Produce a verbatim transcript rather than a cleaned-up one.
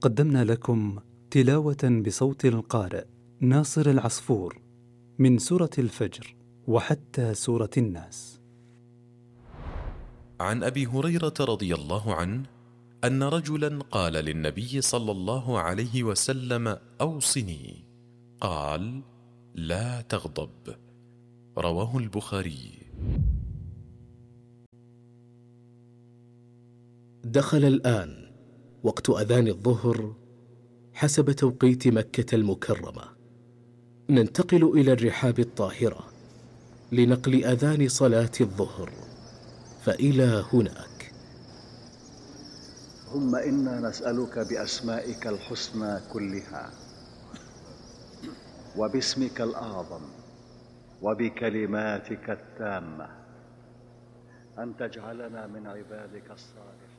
قدمنا لكم تلاوة بصوت القارئ ناصر العصفور من سورة الفجر وحتى سورة الناس. عن أبي هريرة رضي الله عنه أن رجلا قال للنبي صلى الله عليه وسلم: أوصني. قال: لا تغضب. رواه البخاري. دخل الآن وقت أذان الظهر حسب توقيت مكة المكرمة. ننتقل إلى الرحاب الطاهرة لنقل أذان صلاة الظهر، فإلى هناك. اللهم إنا نسألك بأسمائك الحسنى كلها وباسمك الأعظم وبكلماتك التامة أن تجعلنا من عبادك الصالحين.